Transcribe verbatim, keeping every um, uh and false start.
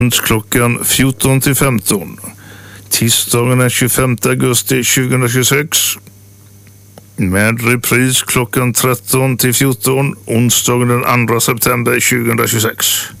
klockan fjorton till femton. Tisdagen den tjugofemte augusti tjugohundratjugosex. Med repris klockan tretton till fjorton. Onsdagen den andra september tjugohundratjugosex.